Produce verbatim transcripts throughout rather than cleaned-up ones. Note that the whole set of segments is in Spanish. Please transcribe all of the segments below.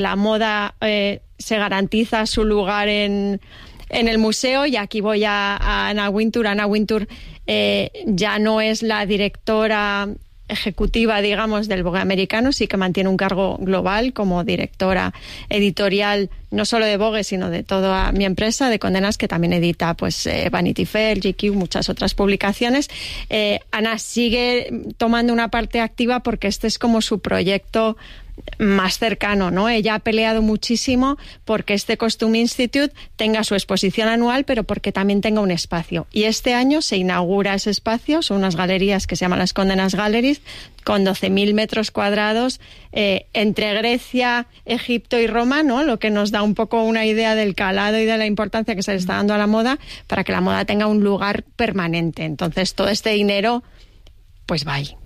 la moda eh, se garantiza su lugar en, en el museo, y aquí voy a, a Anna Wintour. Anna Wintour eh, ya no es la directora ejecutiva, digamos, del Vogue americano, sí que mantiene un cargo global como directora editorial, no solo de Vogue, sino de toda mi empresa, de Condé Nast, que también edita pues eh, Vanity Fair, G Q, muchas otras publicaciones. Eh, Ana sigue tomando una parte activa porque este es como su proyecto más cercano, ¿no? Ella ha peleado muchísimo porque este Costume Institute tenga su exposición anual, pero porque también tenga un espacio. Y este año se inaugura ese espacio, son unas galerías que se llaman las Condé Nast Galleries, con doce mil metros cuadrados eh, entre Grecia, Egipto y Roma, ¿no? Lo que nos da un poco una idea del calado y de la importancia que se le está dando a la moda, para que la moda tenga un lugar permanente. Entonces, todo este dinero, pues va ahí.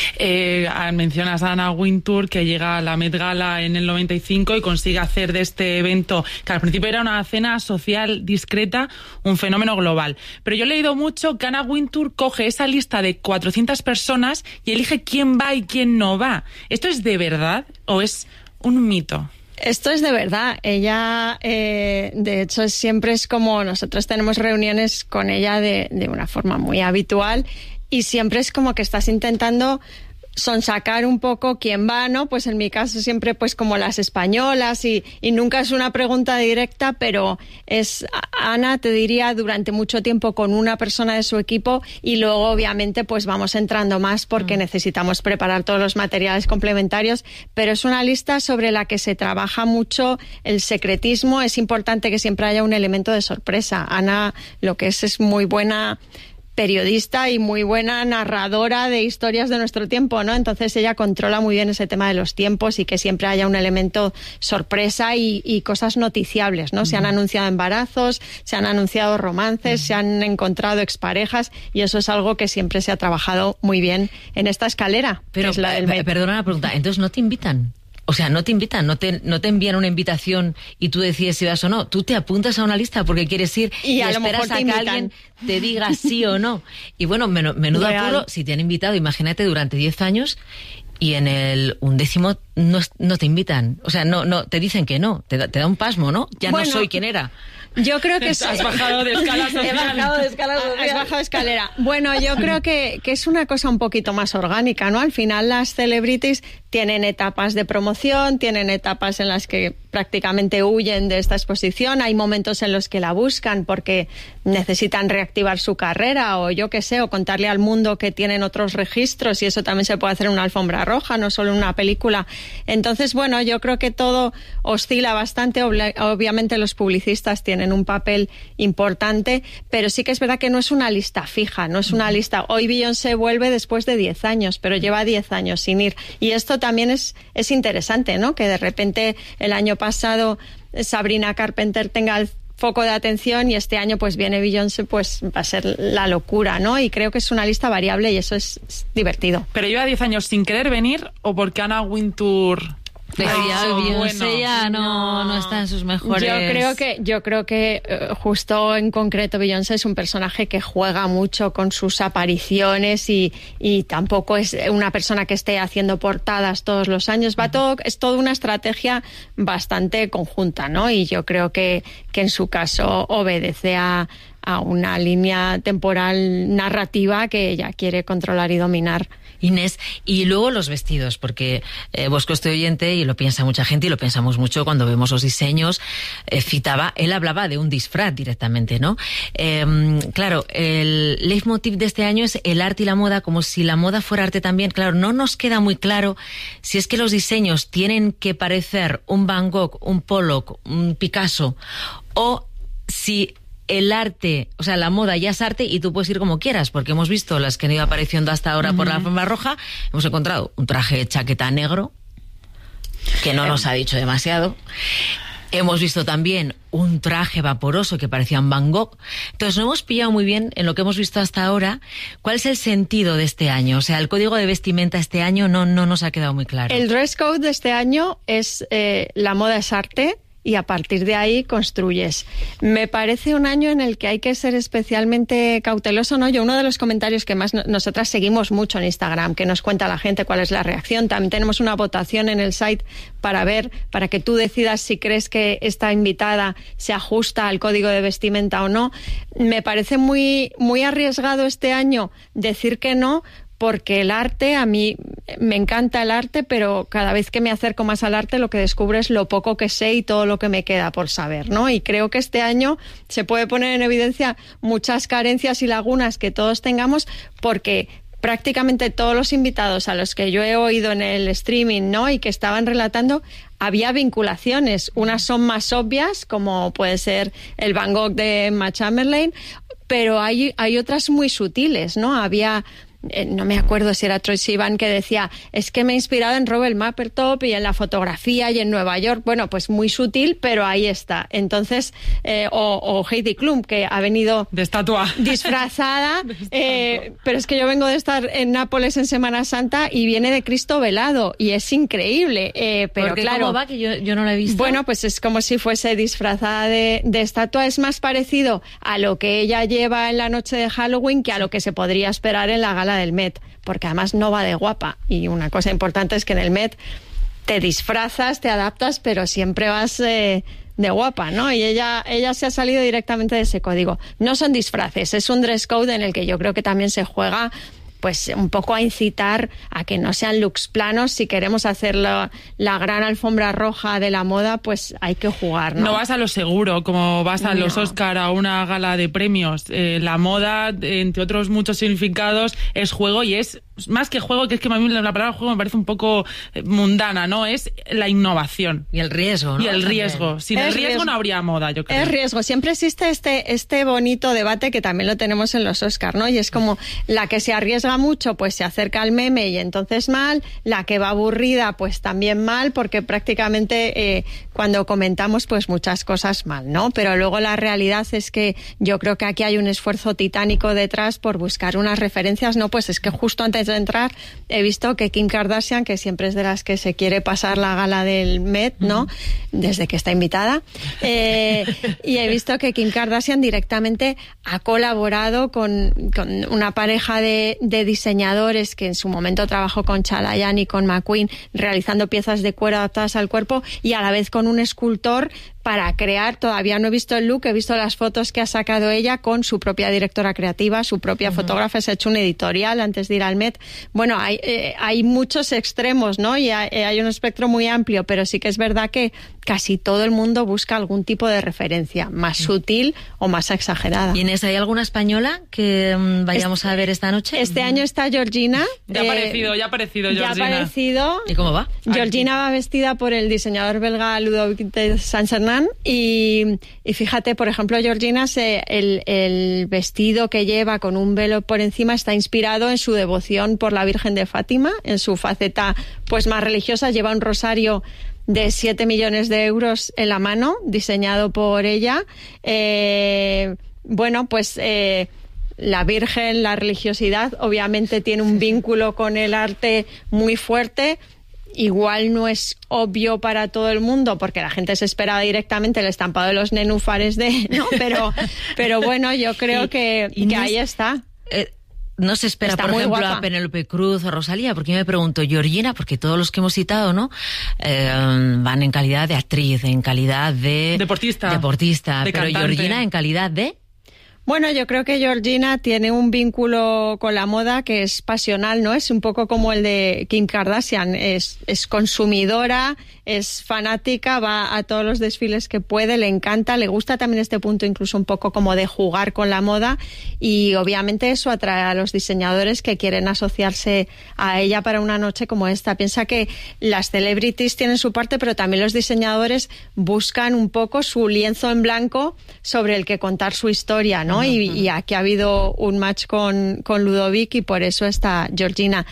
Eh, mencionas a Anna Wintour, que llega a la Met Gala en el noventa y cinco y consigue hacer de este evento, que al principio era una cena social discreta, un fenómeno global. Pero yo he leído mucho que Anna Wintour coge esa lista de cuatrocientas personas y elige quién va y quién no va. ¿Esto es de verdad o es un mito? Esto es de verdad. Ella, eh, de hecho, siempre es como nosotros tenemos reuniones con ella de, de una forma muy habitual. Y siempre es como que estás intentando sonsacar un poco quién va, ¿no? Pues en mi caso siempre pues como las españolas, y, y nunca es una pregunta directa, pero es, Ana, te diría, durante mucho tiempo con una persona de su equipo, y luego obviamente pues vamos entrando más porque mm. necesitamos preparar todos los materiales complementarios, pero es una lista sobre la que se trabaja mucho el secretismo. Es importante que siempre haya un elemento de sorpresa. Ana lo que es es muy buena periodista y muy buena narradora de historias de nuestro tiempo, ¿no? Entonces ella controla muy bien ese tema de los tiempos y que siempre haya un elemento sorpresa y, y cosas noticiables, ¿no? Uh-huh. Se han anunciado embarazos, se han anunciado romances, uh-huh. se han encontrado exparejas, y eso es algo que siempre se ha trabajado muy bien en esta escalera. Pero, es la del eh, perdona la pregunta, ¿entonces no te invitan? O sea, no te invitan, no te, no te envían una invitación y tú decides si vas o no. Tú te apuntas a una lista porque quieres ir y, y a esperas a que alguien te diga sí o no. Y bueno, menudo apuro, si te han invitado, imagínate, durante diez años, y en el undécimo no, no te invitan. O sea, no, no, te dicen que no, te da, te da un pasmo, ¿no? Ya bueno, no soy quien era. Yo creo que... Has bajado de escala social. He bajado de escala social. Has bajado de escalera. Bueno, yo creo que, que es una cosa un poquito más orgánica, ¿no? Al final las celebrities tienen etapas de promoción, tienen etapas en las que prácticamente huyen de esta exposición, hay momentos en los que la buscan porque necesitan reactivar su carrera, o yo qué sé, o contarle al mundo que tienen otros registros, y eso también se puede hacer en una alfombra roja, no solo en una película. Entonces, bueno, yo creo que todo oscila bastante. Obviamente los publicistas tienen un papel importante, pero sí que es verdad que no es una lista fija, no es una lista. Hoy Beyoncé vuelve después de diez años, pero lleva diez años sin ir, y esto también es, es interesante, ¿no? Que de repente el año pasado Sabrina Carpenter tenga el foco de atención, y este año pues viene Beyoncé, pues va a ser la locura, ¿no? Y creo que es una lista variable y eso es, es divertido. ¿Pero lleva diez años sin querer venir o porque Anna Wintour... Decía, oh, Beyoncé bueno. ya no, no está en sus mejores... Yo creo que, yo creo que uh, justo en concreto Beyoncé es un personaje que juega mucho con sus apariciones, y, y tampoco es una persona que esté haciendo portadas todos los años. Va todo, es toda una estrategia bastante conjunta, ¿no? Y yo creo que, que en su caso obedece a, a una línea temporal narrativa que ella quiere controlar y dominar. Inés, y luego los vestidos, porque eh, Bosco, este oyente, y lo piensa mucha gente y lo pensamos mucho cuando vemos los diseños, eh, citaba, él hablaba de un disfraz directamente, ¿no? Eh, claro, el leitmotiv de este año es el arte y la moda, como si la moda fuera arte también. Claro, no nos queda muy claro si es que los diseños tienen que parecer un Van Gogh, un Pollock, un Picasso, o si el arte, o sea, la moda ya es arte y tú puedes ir como quieras, porque hemos visto las que han ido apareciendo hasta ahora uh-huh. por la alfombra roja. Hemos encontrado un traje de chaqueta negro, que no nos ha dicho demasiado. Hemos visto también un traje vaporoso que parecía un Van Gogh. Entonces no hemos pillado muy bien en lo que hemos visto hasta ahora cuál es el sentido de este año. O sea, el código de vestimenta este año no, no nos ha quedado muy claro. El dress code de este año es eh, la moda es arte, y a partir de ahí construyes. Me parece un año en el que hay que ser especialmente cauteloso, ¿no? Yo uno de los comentarios que más no, nosotras seguimos mucho en Instagram, que nos cuenta la gente cuál es la reacción. También tenemos una votación en el site para ver, para que tú decidas si crees que esta invitada se ajusta al código de vestimenta o no. Me parece muy, muy arriesgado este año decir que no, porque el arte, a mí me encanta el arte, pero cada vez que me acerco más al arte lo que descubro es lo poco que sé y todo lo que me queda por saber, ¿no? Y creo que este año se puede poner en evidencia muchas carencias y lagunas que todos tengamos, porque prácticamente todos los invitados a los que yo he oído en el streaming, ¿no?, y que estaban relatando, había vinculaciones. Unas son más obvias, como puede ser el Van Gogh de Emma Chamberlain, pero hay, hay otras muy sutiles, ¿no? Había... no me acuerdo si era Troye Sivan que decía, es que me he inspirado en Robert Mapplethorpe y en la fotografía y en Nueva York. Bueno, pues muy sutil, pero ahí está. Entonces, eh, o, o Heidi Klum, que ha venido de estatua disfrazada, eh, pero es que yo vengo de estar en Nápoles en Semana Santa y viene de Cristo velado y es increíble. Eh, pero Porque claro, ¿cómo va? Que yo, yo no la he visto. Bueno, pues es como si fuese disfrazada de, de estatua. Es más parecido a lo que ella lleva en la noche de Halloween que a lo que se podría esperar en la gala del Met, porque además no va de guapa. Y una cosa importante es que en el Met te disfrazas, te adaptas, pero siempre vas eh, de guapa, ¿no? Y ella, ella se ha salido directamente de ese código. No son disfraces, es un dress code en el que yo creo que también se juega pues un poco a incitar a que no sean looks planos. Si queremos hacer la, la gran alfombra roja de la moda, pues hay que jugar, ¿no? No vas a lo seguro, como vas a no. los Oscar, a una gala de premios. Eh, la moda, entre otros muchos significados, es juego, y es más que juego, que es que a mí la palabra juego me parece un poco mundana, ¿no? Es la innovación. Y el riesgo, ¿no? Y el riesgo. Sin es el riesgo, riesgo no habría moda, yo creo. Es riesgo. Siempre existe este, este bonito debate que también lo tenemos en los Oscar, ¿no? Y es como la que se arriesga mucho, pues se acerca al meme y entonces mal. La que va aburrida, pues también mal, porque prácticamente eh, cuando comentamos, pues muchas cosas mal, ¿no? Pero luego la realidad es que yo creo que aquí hay un esfuerzo titánico detrás por buscar unas referencias, ¿no? Pues es que justo antes de entrar he visto que Kim Kardashian, que siempre es de las que se quiere pasar la gala del Met, ¿no? Uh-huh. Desde que está invitada. Eh, y he visto que Kim Kardashian directamente ha colaborado con, con una pareja de, de diseñadores que en su momento trabajó con Chalayan y con McQueen realizando piezas de cuero adaptadas al cuerpo, y a la vez con un escultor para crear, todavía no he visto el look, he visto las fotos que ha sacado ella con su propia directora creativa, su propia uh-huh. fotógrafa, se ha hecho un editorial antes de ir al Met. Bueno, hay, eh, hay muchos extremos, ¿no? Y hay, hay un espectro muy amplio, pero sí que es verdad que casi todo el mundo busca algún tipo de referencia, más uh-huh. sutil o más exagerada. ¿Y Inés, hay alguna española que um, vayamos este, a ver esta noche? Este uh-huh. año está Georgina. Ya ha eh, aparecido, ya ha aparecido Georgina. Ya ha aparecido. ¿Y cómo va? Georgina va vestida por el diseñador belga Ludovic de Saint-Germain. Y, y fíjate, por ejemplo, Georgina, se, el, el vestido que lleva con un velo por encima está inspirado en su devoción por la Virgen de Fátima, en su faceta pues más religiosa. Lleva un rosario de siete millones de euros en la mano, diseñado por ella. Eh, bueno, pues eh, la Virgen, la religiosidad, obviamente tiene un vínculo con el arte muy fuerte. Igual no es obvio para todo el mundo, porque la gente se esperaba directamente el estampado de los nenúfares de, ¿no? Pero, pero bueno, yo creo y, que, que ahí está. Eh, no se espera, está por ejemplo, guapa. a Penélope Cruz o Rosalía, porque yo me pregunto, Georgina, porque todos los que hemos citado, ¿no? Eh, van en calidad de actriz, en calidad de... Deportista. Deportista, de pero cantante. Georgina en calidad de... Bueno, yo creo que Georgina tiene un vínculo con la moda que es pasional, ¿no? Es un poco como el de Kim Kardashian. Es, es consumidora, es fanática, va a todos los desfiles que puede, le encanta, le gusta también este punto incluso un poco como de jugar con la moda, y obviamente eso atrae a los diseñadores que quieren asociarse a ella para una noche como esta. Piensa que las celebrities tienen su parte, pero también los diseñadores buscan un poco su lienzo en blanco sobre el que contar su historia, ¿no? Y, y aquí ha habido un match con, con Ludovic y por eso está Georgina.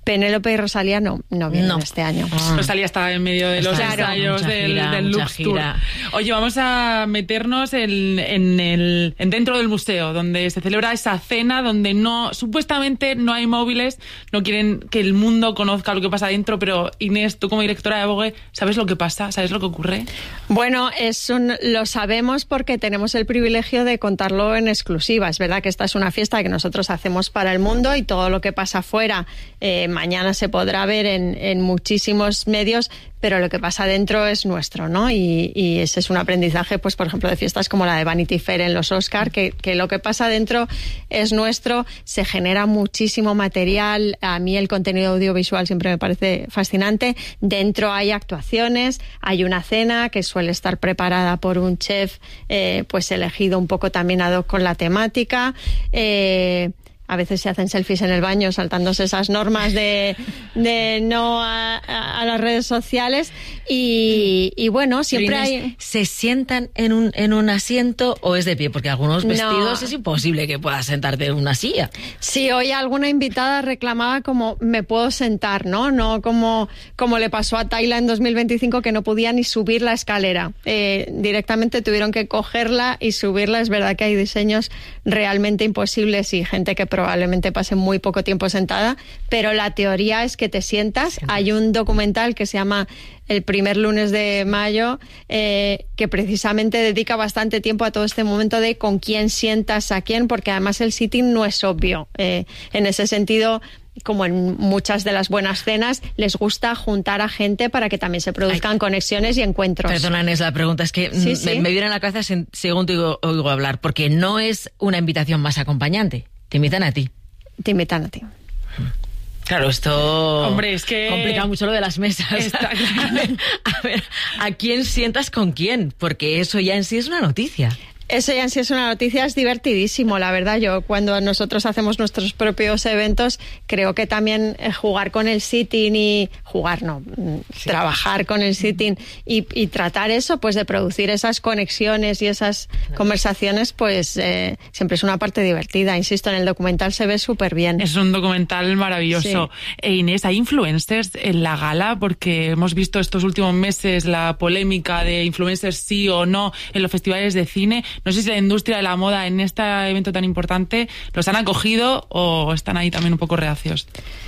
Penélope y Rosalía no, no vienen no. este año. Ah. Rosalía está en medio de los claro, ensayos del, gira, del Lux Tour. Oye, vamos a meternos en, en el en dentro del museo, donde se celebra esa cena, donde no supuestamente no hay móviles, no quieren que el mundo conozca lo que pasa dentro, pero Inés, tú como directora de Vogue, ¿sabes lo que pasa? ¿Sabes lo que ocurre? Bueno, es un, lo sabemos porque tenemos el privilegio de contarlo en exclusiva. Es verdad que esta es una fiesta que nosotros hacemos para el mundo y todo lo que pasa afuera eh, mañana se podrá ver en, en muchísimos medios, pero lo que pasa dentro es nuestro, ¿no? Y, y ese es un aprendizaje, pues por ejemplo, de fiestas como la de Vanity Fair en los Oscar, que, que lo que pasa dentro es nuestro, se genera muchísimo material. A mí el contenido audiovisual siempre me parece fascinante. Dentro hay actuaciones, hay una cena que suele estar preparada por un chef, eh, pues elegido un poco también ad hoc con la temática. Eh, A veces se hacen selfies en el baño saltándose esas normas de, de no a, a las redes sociales y, y bueno, siempre hay... ¿Se sientan en un, en un asiento o es de pie? Porque algunos vestidos no. Es imposible que puedas sentarte en una silla. Sí, hoy alguna invitada reclamaba como me puedo sentar, ¿no? No como, como le pasó a Tayla en dos mil veinticinco que no podía ni subir la escalera. Eh, directamente tuvieron que cogerla y subirla. Es verdad que hay diseños realmente imposibles y gente que probablemente pase muy poco tiempo sentada, pero la teoría es que te sientas. Hay un documental que se llama El primer lunes de mayo, eh, que precisamente dedica bastante tiempo a todo este momento de con quién sientas a quién, porque además el sitting no es obvio. Eh, en ese sentido, como en muchas de las buenas cenas, les gusta juntar a gente para que también se produzcan Ay, conexiones y encuentros. Perdona, Inés, la pregunta es que sí, sí. Me, me viene a la cabeza según te oigo, oigo hablar, porque no es una invitación más acompañante. Te invitan a ti. Te invitan a ti. Claro, esto Hombre, es que complica mucho lo de las mesas. Está... a ver, ¿a quién sientas con quién? Porque eso ya en sí es una noticia. Eso ya en sí es una noticia, es divertidísimo, la verdad. Yo cuando nosotros hacemos nuestros propios eventos, creo que también jugar con el sitting y... Jugar, no, sí. Trabajar con el sitting y, y tratar eso, pues de producir esas conexiones y esas conversaciones, pues eh, siempre es una parte divertida. Insisto, en el documental se ve súper bien. Es un documental maravilloso. Sí. E Inés, ¿hay influencers en la gala? Porque hemos visto estos últimos meses la polémica de influencers sí o no en los festivales de cine. No sé si la industria de la moda en este evento tan importante los han acogido o están ahí también un poco reacios.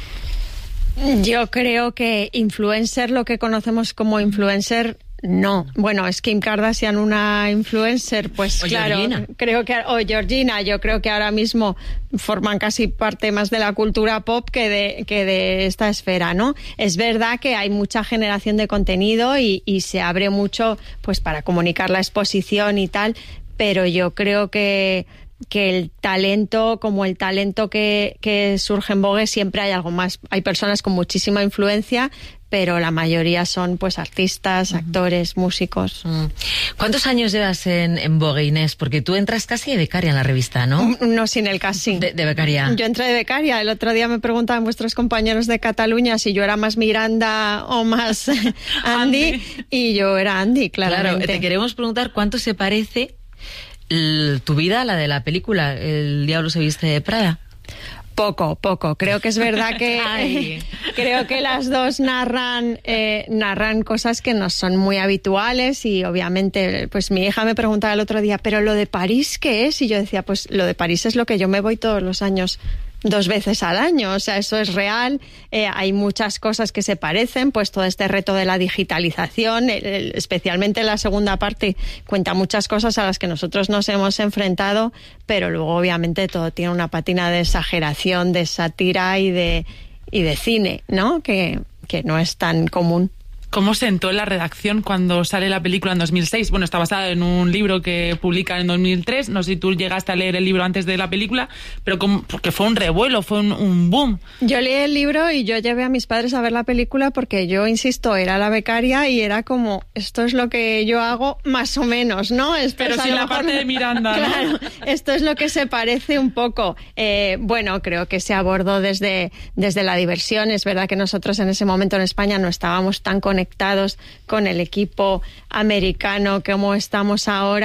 Yo creo que influencer, lo que conocemos como influencer, no. Bueno, es Kim Kardashian una influencer, pues o claro, Georgina. creo que o Georgina, yo creo que ahora mismo forman casi parte más de la cultura pop que de que de esta esfera, ¿no? Es verdad que hay mucha generación de contenido y, y se abre mucho, pues para comunicar la exposición y tal, pero yo creo que que el talento, como el talento que, que surge en Vogue, siempre hay algo más. Hay personas con muchísima influencia, pero la mayoría son pues artistas, uh-huh. actores, músicos. Uh-huh. ¿Cuántos años llevas en, en Vogue, Inés? Porque tú entras casi de becaria en la revista, ¿no? No, sin el casi. De, de becaria. Yo entré de becaria. El otro día me preguntaban vuestros compañeros de Cataluña si yo era más Miranda o más Andy, Andy. Y yo era Andy, claramente. Claro, te queremos preguntar cuánto se parece el, tu vida a la de la película El diablo se viste de Prada. Poco, poco. Creo que es verdad que eh, creo que las dos narran eh, narran cosas que no son muy habituales y obviamente, pues mi hija me preguntaba el otro día, ¿pero lo de París qué es? Y yo decía, pues lo de París es lo que yo me voy todos los años dos veces al año, o sea, eso es real. Eh, hay muchas cosas que se parecen, pues todo este reto de la digitalización, el, el, especialmente la segunda parte, cuenta muchas cosas a las que nosotros nos hemos enfrentado, pero luego obviamente todo tiene una patina de exageración, de sátira y de, y de cine, ¿no? Que, que no es tan común. ¿Cómo sentó en la redacción cuando sale la película en dos mil seis? Bueno, está basada en un libro que publican en dos mil tres. No sé si tú llegaste a leer el libro antes de la película, pero como, porque fue un revuelo, fue un, un boom. Yo leí el libro y yo llevé a mis padres a ver la película porque yo, insisto, era la becaria y era como, esto es lo que yo hago más o menos, ¿no? Esto pero sin la parte de Miranda, ¿no? Claro, esto es lo que se parece un poco. Eh, bueno, creo que se abordó desde, desde la diversión. Es verdad que nosotros en ese momento en España no estábamos tan conectados conectados con el equipo americano como estamos ahora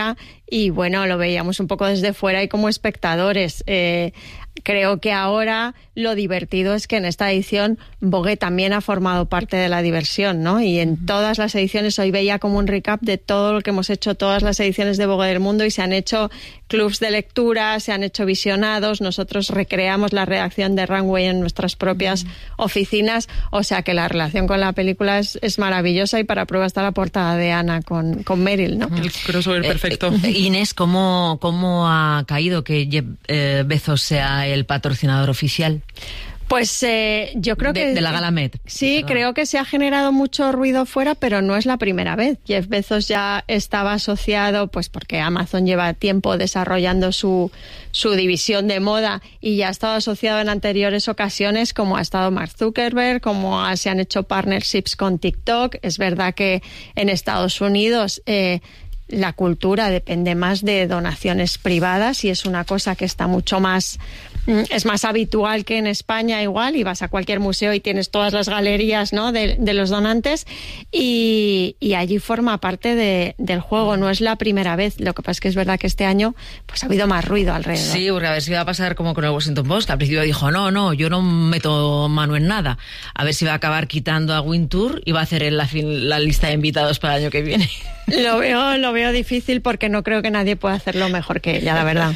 y bueno, lo veíamos un poco desde fuera y como espectadores. Eh, Creo que ahora lo divertido es que en esta edición Vogue también ha formado parte de la diversión, ¿no? Y en todas las ediciones, hoy veía como un recap de todo lo que hemos hecho, todas las ediciones de Vogue del mundo, y se han hecho clubs de lectura, se han hecho visionados, nosotros recreamos la redacción de Runway en nuestras propias oficinas, o sea que la relación con la película es, es maravillosa, y para prueba está la portada de Ana con, con Meryl, ¿no? El crossover perfecto. Eh, eh, Inés, ¿cómo, ¿cómo ha caído que Jeff eh, Bezos sea el patrocinador oficial? Pues eh, yo creo de, que... De la Gala Met. Sí, Perdón. Creo que se ha generado mucho ruido fuera, pero no es la primera vez. Jeff Bezos ya estaba asociado, pues porque Amazon lleva tiempo desarrollando su, su división de moda, y ya ha estado asociado en anteriores ocasiones, como ha estado Mark Zuckerberg, como ha, se han hecho partnerships con TikTok. Es verdad que en Estados Unidos... Eh, la cultura depende más de donaciones privadas, y es una cosa que está mucho más, es más habitual que en España igual, y vas a cualquier museo y tienes todas las galerías, ¿no?, de, de los donantes, y, y allí forma parte de, del juego. No es la primera vez. Lo que pasa es que es verdad que este año pues ha habido más ruido alrededor. Sí, porque a ver si va a pasar como con el Washington Post, que al principio dijo, no, no, yo no meto mano en nada. A ver si va a acabar quitando a Wintour y va a hacer en la, fin, la lista de invitados para el año que viene. Lo veo, lo veo difícil, porque no creo que nadie pueda hacerlo mejor que ella, la verdad.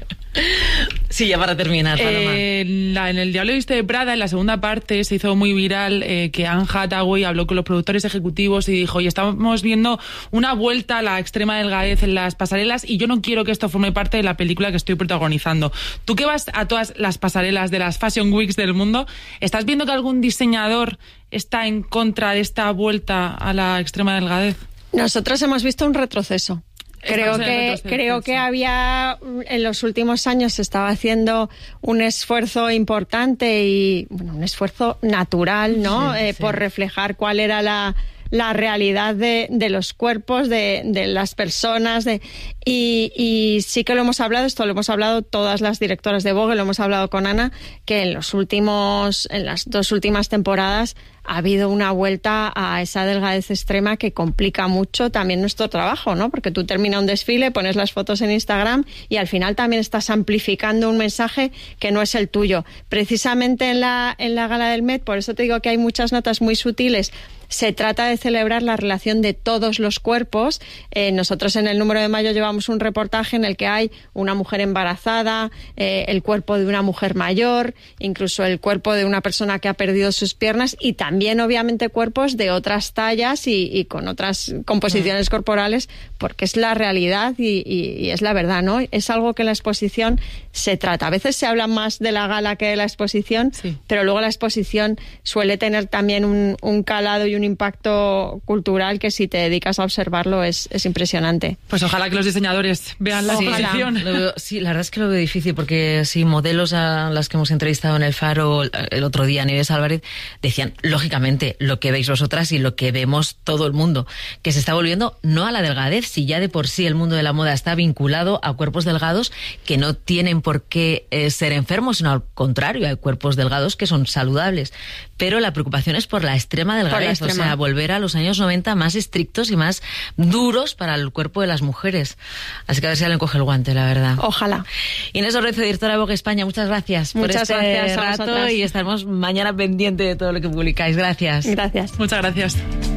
Sí, ya para terminar, Paloma. Eh, la, en El Diablo Viste de Prada, en la segunda parte, se hizo muy viral eh, que Anne Hathaway habló con los productores ejecutivos y dijo, y estamos viendo una vuelta a la extrema delgadez en las pasarelas, y yo no quiero que esto forme parte de la película que estoy protagonizando. Tú que vas a todas las pasarelas de las Fashion Weeks del mundo, ¿estás viendo que algún diseñador está en contra de esta vuelta a la extrema delgadez? Nosotros hemos visto un retroceso. Creo que, creo que había, en los últimos años se estaba haciendo un esfuerzo importante y, bueno, un esfuerzo natural, ¿no? Sí, eh, sí. Por reflejar cuál era la, la realidad de, de los cuerpos, de, de las personas, de, y, y sí que lo hemos hablado, esto lo hemos hablado todas las directoras de Vogue, lo hemos hablado con Ana, que en los últimos, en las dos últimas temporadas ha habido una vuelta a esa delgadez extrema que complica mucho también nuestro trabajo, ¿no? Porque tú terminas un desfile, pones las fotos en Instagram y al final también estás amplificando un mensaje que no es el tuyo. Precisamente en la, en la gala del Met, por eso te digo que hay muchas notas muy sutiles. Se trata de celebrar la relación de todos los cuerpos. Eh, nosotros en el número de mayo llevamos un reportaje en el que hay una mujer embarazada, eh, el cuerpo de una mujer mayor, incluso el cuerpo de una persona que ha perdido sus piernas, y también obviamente cuerpos de otras tallas y, y con otras composiciones corporales, porque es la realidad y, y, y es la verdad, ¿no? Es algo que en la exposición se trata. A veces se habla más de la gala que de la exposición, sí, pero luego la exposición suele tener también un, un calado y un impacto cultural que, si te dedicas a observarlo, es, es impresionante. Pues ojalá que los diseñadores vean la exposición. Lo veo, sí, la verdad es que lo veo difícil, porque sí, modelos a las que hemos entrevistado en el Faro el otro día, Nieves Álvarez, decían, lógicamente, lo que veis vosotras y lo que vemos todo el mundo, que se está volviendo no a la delgadez, si ya de por sí el mundo de la moda está vinculado a cuerpos delgados que no tienen por qué eh, ser enfermos, sino al contrario, hay cuerpos delgados que son saludables. Pero la preocupación es por la extrema delgadez, o sea, volver a los años noventa más estrictos y más duros para el cuerpo de las mujeres. Así que a ver si le encoge el guante, la verdad. Ojalá. Inés Orrezo, directora de Vogue España, muchas gracias muchas por este gracias rato, y estaremos mañana pendientes de todo lo que publicáis. Gracias. Gracias. Muchas gracias.